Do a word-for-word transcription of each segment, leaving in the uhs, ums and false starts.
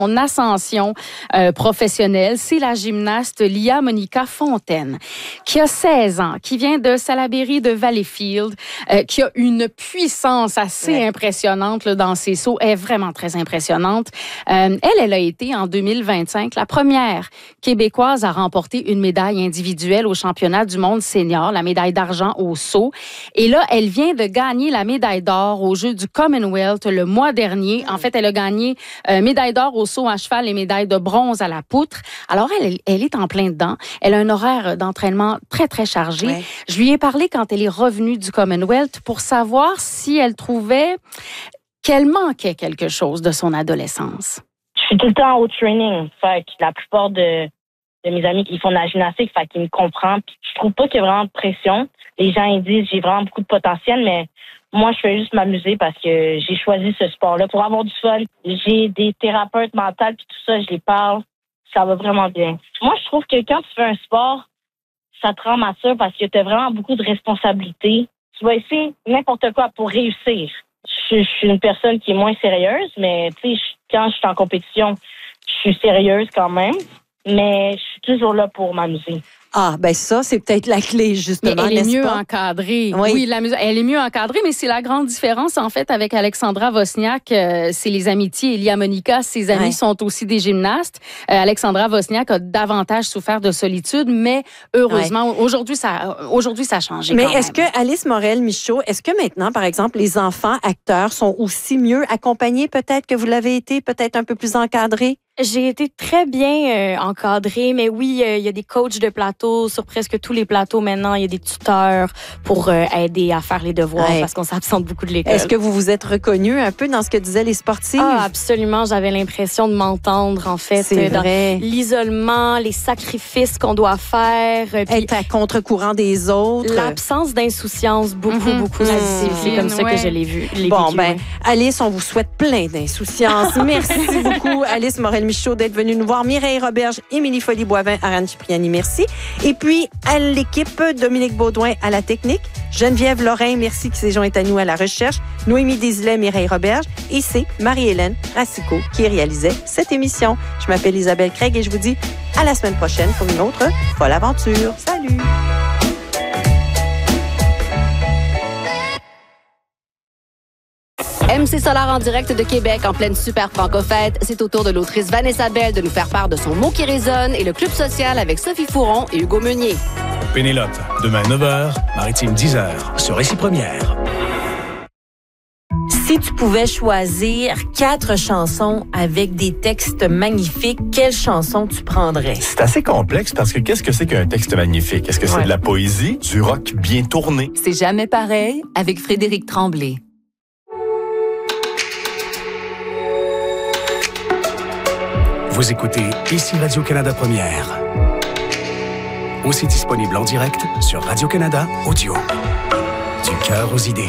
Son ascension euh, professionnelle, c'est la gymnaste Lia Monica Fontaine, qui a seize ans, qui vient de Salaberry de Valleyfield, euh, qui a une puissance assez ouais. impressionnante là, dans ses sauts. Elle est vraiment très impressionnante. Euh, elle, elle a été en deux mille vingt-cinq la première Québécoise à remporter une médaille individuelle au championnat du monde senior, la médaille d'argent au saut. Et là, elle vient de gagner la médaille d'or aux Jeux du Commonwealth le mois dernier. En fait, elle a gagné euh, médaille d'or au saut à cheval et médaille de bronze à la poutre. Alors, elle, elle est en plein dedans. Elle a un horaire d'entraînement très, très chargé. Ouais. Je lui ai parlé quand elle est revenue du Commonwealth pour savoir si elle trouvait qu'elle manquait quelque chose de son adolescence. Je suis tout le temps au training. Fait que la plupart de, de mes amis qui font de la gymnastique, fait qu'ils me comprennent. Puis je trouve pas qu'il y a vraiment de pression. Les gens, ils disent j'ai vraiment beaucoup de potentiel, mais moi, je fais juste m'amuser parce que j'ai choisi ce sport-là pour avoir du fun. J'ai des thérapeutes mentaux puis tout ça, je les parle. Ça va vraiment bien. Moi, je trouve que quand tu fais un sport, ça te rend mature parce que tu as vraiment beaucoup de responsabilités. Tu vas essayer n'importe quoi pour réussir. Je, je suis une personne qui est moins sérieuse, mais tu sais, quand je suis en compétition, je suis sérieuse quand même, mais je suis toujours là pour m'amuser. Ah, ben ça, c'est peut-être la clé, justement, mais elle est mieux pas? encadrée. Oui, oui la, elle est mieux encadrée, mais c'est la grande différence, en fait, avec Alexandra Wozniak. Euh, c'est les amitiés. Et Lia Monica, ses amis ouais. sont aussi des gymnastes. Euh, Alexandra Wozniak a davantage souffert de solitude, mais heureusement, ouais. aujourd'hui, ça, aujourd'hui, ça a changé. Mais quand est-ce même. que, Alice Morel-Michaud, est-ce que maintenant, par exemple, les enfants acteurs sont aussi mieux accompagnés, peut-être, que vous l'avez été, peut-être un peu plus encadrés? J'ai été très bien euh, encadrée, mais oui, il euh, y a des coachs de plateau sur presque tous les plateaux maintenant. Il y a des tuteurs pour euh, aider à faire les devoirs ouais. parce qu'on s'absente beaucoup de l'école. Est-ce que vous vous êtes reconnue un peu dans ce que disaient les sportifs? Ah, absolument. J'avais l'impression de m'entendre, en fait. C'est dans vrai. L'isolement, les sacrifices qu'on doit faire. Euh, Être à contre-courant des autres. L'absence d'insouciance, beaucoup, mm-hmm. beaucoup. Mm-hmm. C'est comme ça ouais. que je l'ai vu. Bon, vécu, ben, ouais. Alice, on vous souhaite plein d'insouciance. Merci beaucoup, Alice Morel-Michaud, d'être venue nous voir. Mireille Roberge, Émilie Folly-Boivin, Ariane Cipriani, merci. Et puis, à l'équipe, Dominique Baudouin à la technique, Geneviève Lorrain, merci qui s'est jointe à nous à la recherche, Noémie Desilets, Mireille Roberge, et c'est Marie-Hélène Racicot qui réalisait cette émission. Je m'appelle Isabelle Craig et je vous dis à la semaine prochaine pour une autre folle aventure. Salut! M C Solar en direct de Québec en pleine super franco-fête. C'est au tour de l'autrice Vanessa Bell de nous faire part de son mot qui résonne et le Club social avec Sophie Fouron et Hugo Meunier. Pénélope, demain neuf heures, Maritime dix heures, sur Récit Première. Si tu pouvais choisir quatre chansons avec des textes magnifiques, quelle chanson tu prendrais? C'est assez complexe parce que qu'est-ce que c'est qu'un texte magnifique? Est-ce que c'est ouais. de la poésie, du rock bien tourné? C'est jamais pareil avec Frédéric Tremblay. Vous écoutez ici Radio-Canada Première. Aussi disponible en direct sur Radio-Canada Audio. Du cœur aux idées.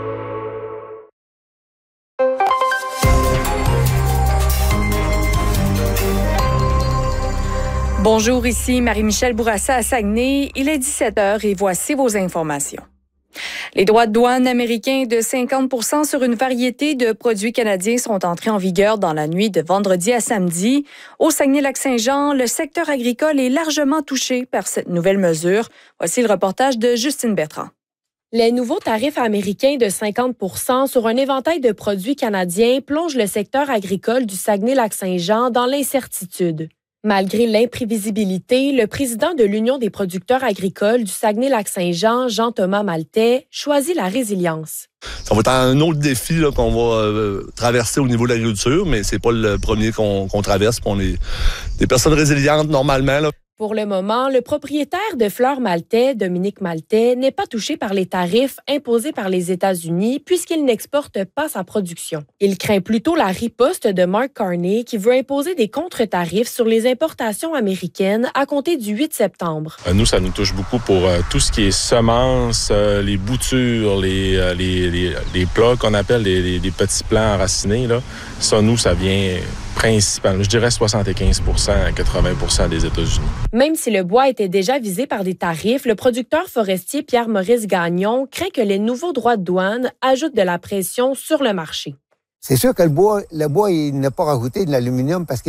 Bonjour, ici Marie-Michel Bourassa à Saguenay. Il est dix-sept heures et voici vos informations. Les droits de douane américains de cinquante pour cent sur une variété de produits canadiens sont entrés en vigueur dans la nuit de vendredi à samedi. Au Saguenay-Lac-Saint-Jean, le secteur agricole est largement touché par cette nouvelle mesure. Voici le reportage de Justine Bertrand. Les nouveaux tarifs américains de cinquante pour cent sur un éventail de produits canadiens plongent le secteur agricole du Saguenay-Lac-Saint-Jean dans l'incertitude. Malgré l'imprévisibilité, le président de l'Union des producteurs agricoles du Saguenay-Lac-Saint-Jean, Jean-Thomas Maltais, choisit la résilience. Ça va être un autre défi là, qu'on va euh, traverser au niveau de l'agriculture, mais c'est pas le premier qu'on, qu'on traverse. On est des personnes résilientes normalement. Là. Pour le moment, le propriétaire de Fleurs Maltais, Dominique Maltais, n'est pas touché par les tarifs imposés par les États-Unis puisqu'il n'exporte pas sa production. Il craint plutôt la riposte de Mark Carney qui veut imposer des contre-tarifs sur les importations américaines à compter du huit septembre. Nous, ça nous touche beaucoup pour euh, tout ce qui est semences, euh, les boutures, les, euh, les, les, les plats qu'on appelle les, les, les petits plants enracinés. Là. Ça, nous, ça vient principalement, je dirais soixante-quinze pour cent à quatre-vingts pour cent des États-Unis. Même si le bois était déjà visé par des tarifs, le producteur forestier Pierre-Maurice Gagnon craint que les nouveaux droits de douane ajoutent de la pression sur le marché. C'est sûr que le bois, le bois il n'a pas rajouté de l'aluminium parce que